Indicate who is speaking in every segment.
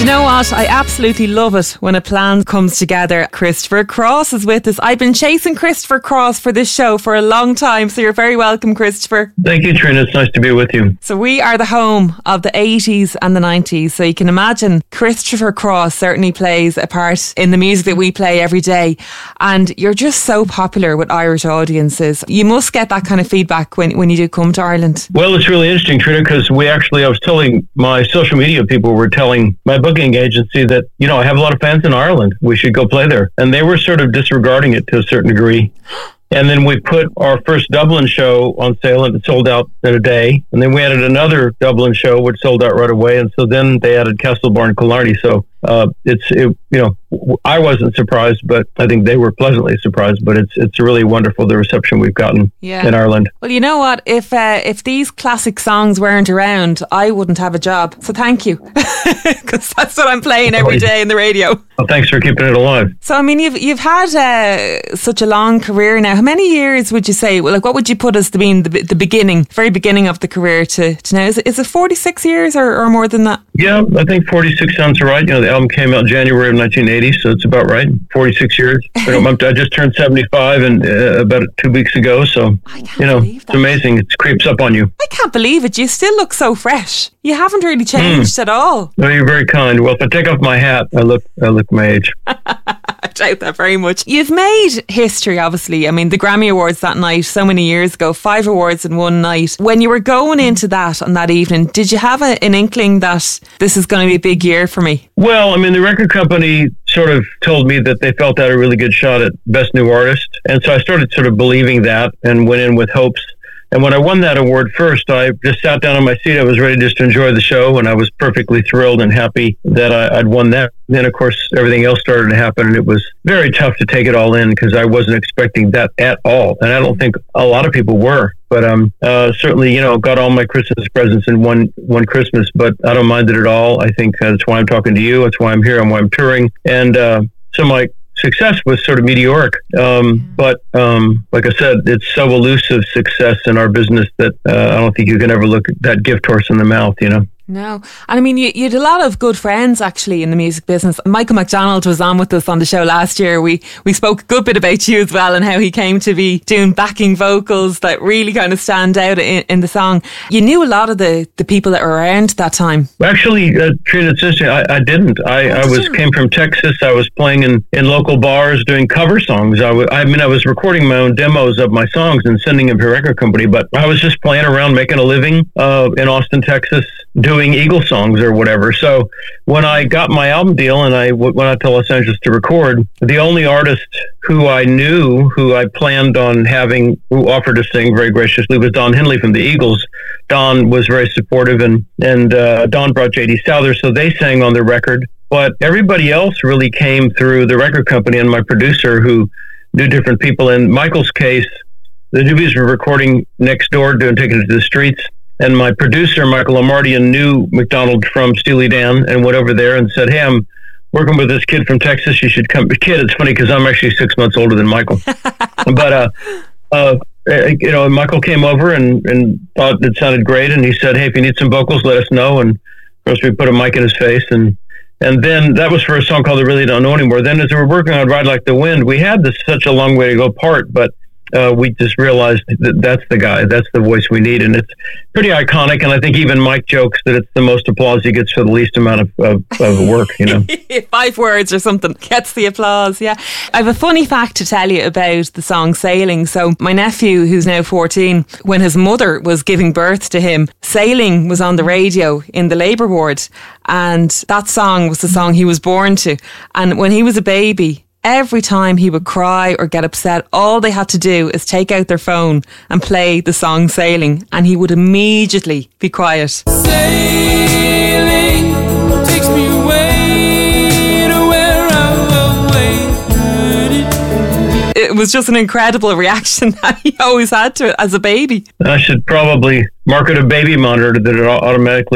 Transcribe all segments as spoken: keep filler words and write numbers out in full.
Speaker 1: know what? I absolutely love it when a plan comes together. Christopher Cross is with us. I've been chasing Christopher Cross for this show for a long time, so you're very welcome, Christopher.
Speaker 2: Thank you, Trina. It's nice to be with you.
Speaker 1: So we are the home of the eighties and the nineties, so you can imagine Christopher Cross certainly plays a part in the music that we play every day. And you're just so popular with Irish audiences. You must get that kind of feedback when, when you do come to Ireland.
Speaker 2: Well, it's really interesting, Trina, because we actually, I was telling my social media people, were telling my booking agency that, you know, I have a lot of fans in Ireland. We should go play there. And they were sort of disregarding it to a certain degree. And then we put our first Dublin show on sale and it sold out in a day. And then we added another Dublin show which sold out right away. And so then they added Castlebar and Killarney. So uh, it's, it, you know, I wasn't surprised, but I think they were pleasantly surprised. But it's it's really wonderful, the reception we've gotten yeah. in Ireland.
Speaker 1: Well, you know what? If uh, if these classic songs weren't around, I wouldn't have a job. So thank you, because that's what I'm playing every day in the radio.
Speaker 2: Well, thanks for keeping it alive.
Speaker 1: So, I mean, you've you've had uh, such a long career now. How many years would you say? Well, like, what would you put as the being the, the beginning, very beginning of the career to, to now? Is it, is it forty-six years or, or more than that?
Speaker 2: Yeah, I think forty-six sounds right. You know, the album came out in January of nineteen eighty, so it's about right. forty-six years. You know, I just turned seventy-five and uh, about two weeks ago, so you know, it's amazing. It creeps up on you.
Speaker 1: I can't believe it. You still look so fresh. You haven't really changed mm. at all.
Speaker 2: Well, you're very kind. Well, if I take off my hat, I look, I look my age.
Speaker 1: I doubt that very much. You've made history, obviously. I mean, the Grammy Awards that night, so many years ago, five awards in one night. When you were going into that on that evening, did you have a, an inkling that this is going to be a big year for me?
Speaker 2: Well, I mean, the record company sort of told me that they felt I had a really good shot at Best New Artist. And so I started sort of believing that and went in with hopes. And when I won that award first, I just sat down on my seat. I was ready just to enjoy the show, and I was perfectly thrilled and happy that I, I'd won that. Then, of course, everything else started to happen, and it was very tough to take it all in because I wasn't expecting that at all. And I don't think a lot of people were. But um, uh, certainly, you know, got all my Christmas presents in one one Christmas, but I don't mind it at all. I think that's why I'm talking to you. That's why I'm here and why I'm touring. And uh, so my success was sort of meteoric. Um, but um, like I said, it's so elusive success in our business that uh, I don't think you can ever look at that gift horse in the mouth, you know?
Speaker 1: No. And I mean, you, you had a lot of good friends actually in the music business. Michael McDonald was on with us on the show last year. We we spoke a good bit about you as well and how he came to be doing backing vocals that really kind of stand out in, in the song. You knew a lot of the, the people that were around that time.
Speaker 2: Actually, uh, Trina, it's interesting. I, I didn't. I, I was came from Texas. I was playing in, in local bars doing cover songs. I, w- I mean, I was recording my own demos of my songs and sending them to a record company, but I was just playing around making a living uh, in Austin, Texas, doing Eagle songs or whatever. So when I got my album deal and I w- went out to Los Angeles to record, the only artist who I knew, who I planned on having, who offered to sing very graciously, was Don Henley from the Eagles. Don was very supportive, and, and uh, Don brought J D Souther, so they sang on the record. But everybody else really came through the record company and my producer, who knew different people. In Michael's case, the Doobies were recording next door, doing Taking It to the Streets. And my producer, Michael Amardian, knew McDonald from Steely Dan and went over there and said, hey, I'm working with this kid from Texas. You should come. Kid, it's funny because I'm actually six months older than Michael. but, uh, uh, you know, Michael came over and, and thought it sounded great. And he said, hey, if you need some vocals, let us know. And of course, we put a mic in his face. And and then that was for a song called I Really Don't Know Anymore. Then as we were working on Ride Like the Wind, we had this such a long way to go part, but Uh, we just realized that that's the guy, that's the voice we need. And it's pretty iconic. And I think even Mike jokes that it's the most applause he gets for the least amount of, of, of work, you know.
Speaker 1: Five words or something gets the applause, yeah. I have a funny fact to tell you about the song Sailing. So my nephew, who's now fourteen, when his mother was giving birth to him, Sailing was on the radio in the labour ward. And that song was the song he was born to. And when he was a baby, every time he would cry or get upset, all they had to do is take out their phone and play the song Sailing, and he would immediately be quiet. Sailing takes me away to where I've always heard it. It was just an incredible reaction that he always had to it as a baby.
Speaker 2: I should probably market a baby monitor that it automatically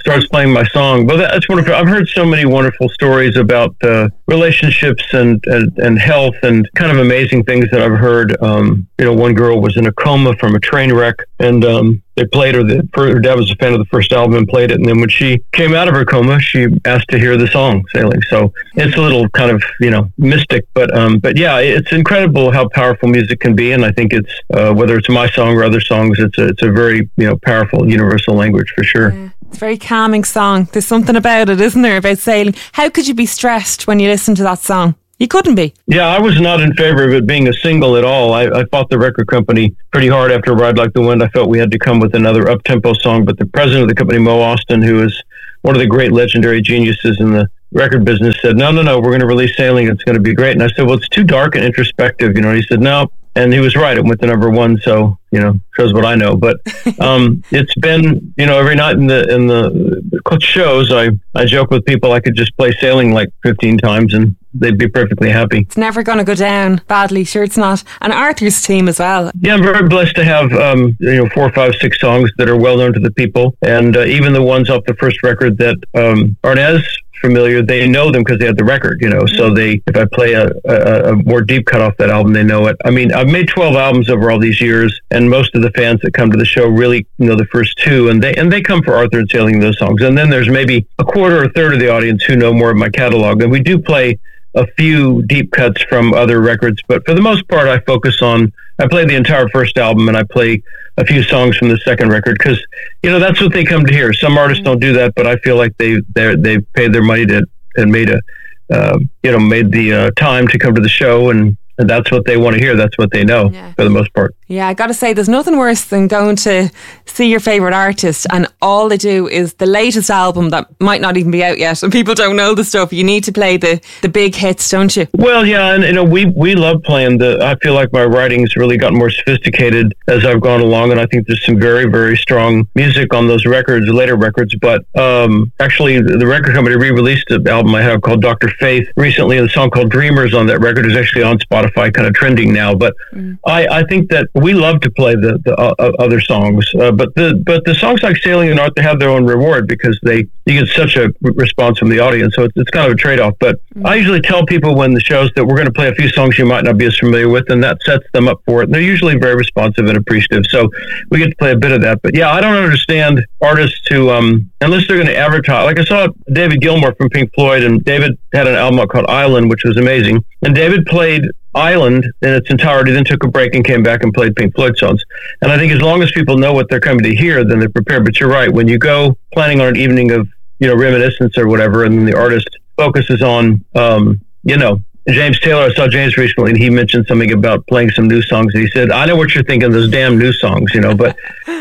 Speaker 2: starts playing my song. But that's wonderful. I've heard so many wonderful stories about uh, relationships and, and and health and kind of amazing things that I've heard. Um, you know, one girl was in a coma from a train wreck, and um, they played her. The, her dad was a fan of the first album and played it. And then when she came out of her coma, she asked to hear the song "Sailing." So it's a little kind of, you know, mystic, but um, but yeah, it's incredible how powerful music can be. And I think it's uh, whether it's my song or other songs, it's a it's a very, you know, powerful universal language for sure.
Speaker 1: Yeah. It's a very calming song. There's something about it, isn't there, about sailing? How could you be stressed when you listen to that song? You couldn't be.
Speaker 2: Yeah, I was not in favor of it being a single at all. I, I fought the record company pretty hard after Ride Like the Wind. I felt we had to come with another up-tempo song, but the president of the company, Mo Austin, who is one of the great legendary geniuses in the record business, said, no, no, no, we're going to release Sailing. It's going to be great. And I said, well, it's too dark and introspective. You know, and he said, no. And he was right. It went to number one. So, you know, shows what I know. But um, it's been, you know, every night in the in the shows, I, I joke with people I could just play Sailing like fifteen times and they'd be perfectly happy.
Speaker 1: It's never going to go down badly. Sure, it's not. And Arthur's team as well.
Speaker 2: Yeah, I'm very blessed to have, um, you know, four, five, six songs that are well known to the people. And uh, even the ones off the first record that um, aren't as familiar, they know them because they had the record, you know. So they, if I play a, a, a more deep cut off that album, they know it. I mean, I've made twelve albums over all these years, and most of the fans that come to the show really know the first two, and they and they come for Arthur and Sailing, those songs. And then there's maybe a quarter or a third of the audience who know more of my catalog. And we do play a few deep cuts from other records, but for the most part, I focus on, I play the entire first album and I play a few songs from the second record because, you know, that's what they come to hear. Some artists don't do that, but I feel like they they they've paid their money to and made a, uh, you know, made the uh, time to come to the show, and, and that's what they want to hear. That's what they know yeah. for the most part.
Speaker 1: Yeah, I got to say, there's nothing worse than going to see your favourite artist and all they do is the latest album that might not even be out yet and people don't know the stuff. You need to play the, the big hits, don't you?
Speaker 2: Well, yeah, and you know, we, we love playing the, I feel like my writing's really gotten more sophisticated as I've gone along, and I think there's some very, very strong music on those records, later records, but um, actually the record company re-released an album I have called Doctor Faith recently, and the song called Dreamers on that record is actually on Spotify, kind of trending now, but mm. I, I think that we love to play the, the uh, other songs, uh, but the but the songs like Sailing and Arthur have their own reward because they you get such a response from the audience, so it's, it's kind of a trade-off. But mm-hmm. I usually tell people when the shows that we're going to play a few songs you might not be as familiar with, and that sets them up for it. And they're usually very responsive and appreciative, so we get to play a bit of that. But yeah, I don't understand artists who, um, unless they're going to advertise. Like I saw David Gilmour from Pink Floyd, and David had an album called Island, which was amazing, and David played Island in its entirety, then took a break and came back and played Pink Floyd songs. And I think as long as people know what they're coming to hear, then they're prepared. But you're right, when you go planning on an evening of, you know, reminiscence or whatever, and then the artist focuses on, um, you know, James Taylor, I saw James recently, and he mentioned something about playing some new songs. And he said, I know what you're thinking, those damn new songs, you know, but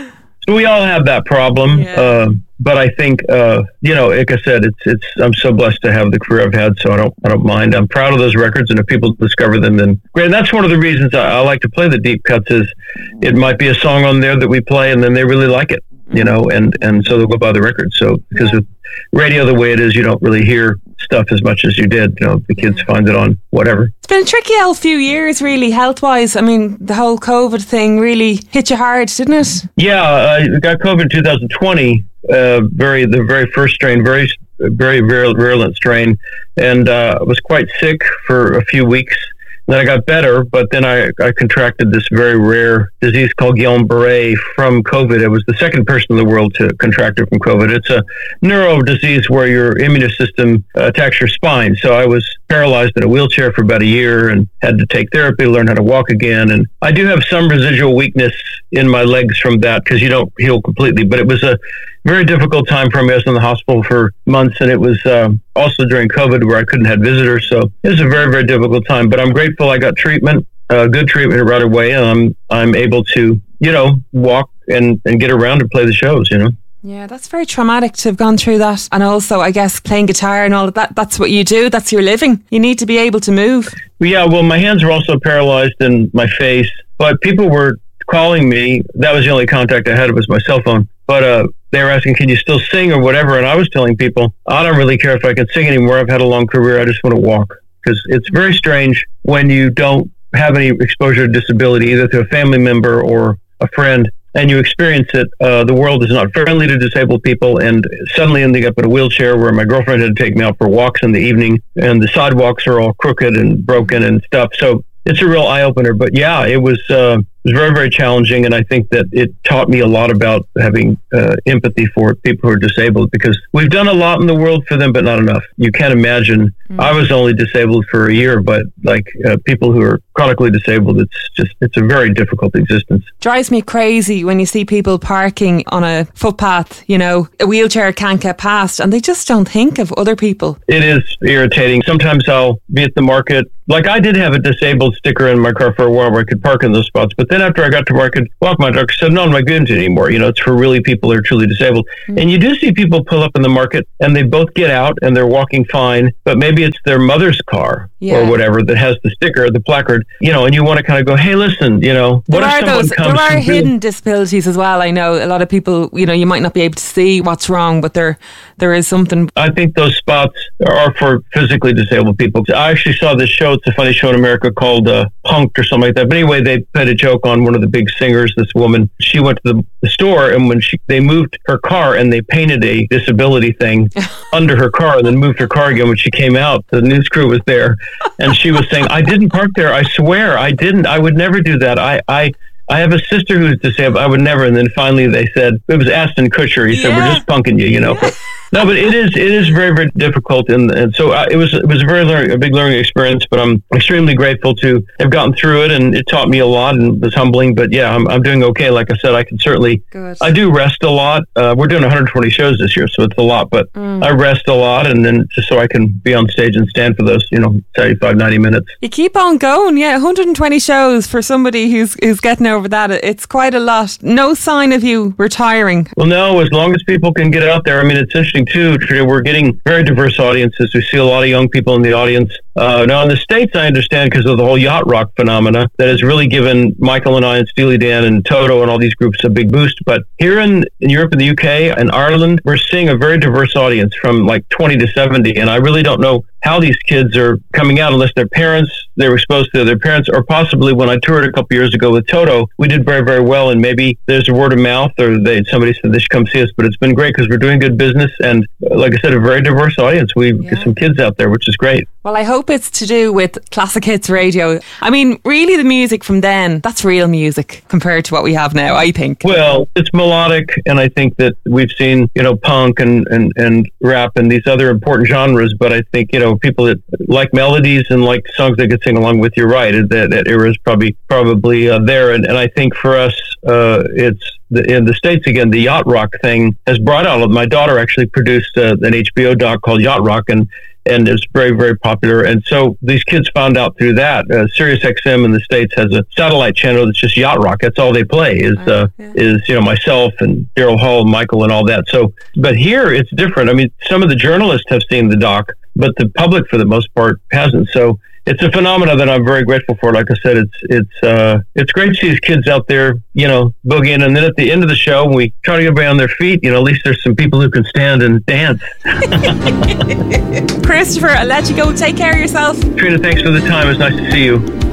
Speaker 2: so we all have that problem. Yeah. Uh, but I think, uh, you know, like I said, it's, it's, I'm so blessed to have the career I've had. So I don't, I don't mind. I'm proud of those records. And if people discover them, then great. And that's one of the reasons I, I like to play the deep cuts is it might be a song on there that we play and then they really like it, you know, and, and so they'll go buy the record. So because with radio the way it is, you don't really hear stuff as much as you did. You know, the kids yeah. find it on whatever.
Speaker 1: It's been a tricky old few years, really, health-wise. I mean, the whole COVID thing really hit you hard, didn't it?
Speaker 2: Yeah, I got COVID in two thousand twenty. Uh, very the very first strain, very very virulent strain, and uh, I was quite sick for a few weeks. Then I got better, but then I, I contracted this very rare disease called Guillain-Barré from COVID. I was the second person in the world to contract it from COVID. It's a neuro disease where your immune system attacks your spine. So I was paralyzed in a wheelchair for about a year and had to take therapy to learn how to walk again. And I do have some residual weakness in my legs from that because you don't heal completely. But it was a very difficult time for me. I was in the hospital for months, and it was um, also during COVID where I couldn't have visitors. So it was a very, very difficult time. But I'm grateful I got treatment, uh, good treatment right away, and I'm I'm able to, you know, walk and, and get around and play the shows, you know.
Speaker 1: Yeah, that's very traumatic to have gone through that. And also, I guess, playing guitar and all of that, that's what you do. That's your living. You need to be able to move.
Speaker 2: Yeah, well, my hands were also paralyzed and my face. But people were calling me. That was the only contact I had. It was my cell phone. But uh, they were asking, can you still sing or whatever? And I was telling people, I don't really care if I can sing anymore. I've had a long career. I just want to walk. Because it's very strange when you don't have any exposure to disability, either to a family member or a friend, and you experience it, uh, the world is not friendly to disabled people. And suddenly ending up in a wheelchair where my girlfriend had to take me out for walks in the evening, and the sidewalks are all crooked and broken and stuff. So it's a real eye opener. But yeah, it was uh, it was very, very challenging, and I think that it taught me a lot about having uh, empathy for people who are disabled, because we've done a lot in the world for them, but not enough. You can't imagine. Mm. I was only disabled for a year, but like uh, people who are chronically disabled, it's just it's a very difficult existence.
Speaker 1: Drives me crazy when you see people parking on a footpath. You know, a wheelchair can't get past, and they just don't think of other people.
Speaker 2: It is irritating. Sometimes I'll be at the market. Like, I did have a disabled sticker in my car for a while where I could park in those spots. But then after I got to where I could walk, my doctor said, no, I'm not getting it anymore. You know, it's for really people who are truly disabled. Mm-hmm. And you do see people pull up in the market and they both get out and they're walking fine. But maybe it's their mother's car yeah. or whatever that has the sticker, the placard, you know, and you want to kind of go, hey, listen, you know, what
Speaker 1: there
Speaker 2: if
Speaker 1: are
Speaker 2: someone
Speaker 1: those,
Speaker 2: comes
Speaker 1: There are hidden
Speaker 2: really-
Speaker 1: disabilities as well. I know a lot of people, you know, you might not be able to see what's wrong, but there there is something.
Speaker 2: I think those spots are for physically disabled people. I actually saw this show. It's a funny show in America called uh, Punk'd or something like that. But anyway, they played a joke on one of the big singers, this woman. She went to the, the store, and when she they moved her car and they painted a disability thing under her car and then moved her car again. When she came out, the news crew was there, and she was saying, I didn't park there. I swear I didn't. I would never do that. I... I I have a sister who's disabled. I would never. And then finally they said, it was Ashton Kutcher. He yeah. said, we're just punking you, you know. Yeah. No, but it is it is very, very difficult. And, and so uh, it was it was a very learning, a big learning experience, but I'm extremely grateful to have gotten through it. And it taught me a lot and was humbling. But yeah, I'm, I'm doing okay. Like I said, I can certainly, Good. I do rest a lot. Uh, we're doing one hundred twenty shows this year, so it's a lot. But mm. I rest a lot. And then just so I can be on stage and stand for those, you know, seventy-five, ninety minutes.
Speaker 1: You keep on going. Yeah, one hundred twenty shows for somebody who's who's getting over that. It's quite a lot. No sign of you retiring.
Speaker 2: Well, no, as long as people can get out there. I mean, it's interesting too, Trina, we're getting very diverse audiences. We see a lot of young people in the audience. Uh, now in the States, I understand because of the whole yacht rock phenomena that has really given Michael and I and Steely Dan and Toto and all these groups a big boost. But here in, in Europe and the U K and Ireland, we're seeing a very diverse audience from like twenty to seventy. And I really don't know how these kids are coming out unless their parents, they were exposed to their parents, or possibly when I toured a couple years ago with Toto, we did very, very well. And maybe there's a word of mouth or they, somebody said they should come see us, but it's been great because we're doing good business. And like I said, a very diverse audience. We've yeah. got some kids out there, which is great.
Speaker 1: Well, I hope it's to do with Classic Hits Radio. I mean, really the music from then, that's real music compared to what we have now, I think.
Speaker 2: Well, it's melodic. And I think that we've seen, you know, punk and, and, and rap and these other important genres. But I think, you know, people that like melodies and like songs they could sing along with, you're right. That, that era is probably, probably uh, there. And, and I think for us, uh, it's the, in the States, again, the yacht rock thing has brought out, my daughter actually produced uh, an H B O doc called Yacht Rock, and and it's very, very popular. And so these kids found out through that. Uh, Sirius X M in the States has a satellite channel that's just yacht rock. That's all they play is, uh, yeah. is you know, myself and Daryl Hall, Michael, and all that. So, but here it's different. I mean, some of the journalists have seen the doc, but the public, for the most part, hasn't. So it's a phenomenon that I'm very grateful for. Like I said, it's it's uh, it's great to see these kids out there, you know, boogieing. And then at the end of the show, when we try to get everybody on their feet, you know, at least there's some people who can stand and dance.
Speaker 1: Christopher, I'll let you go. Take care of yourself.
Speaker 2: Trina, thanks for the time. It's nice to see you.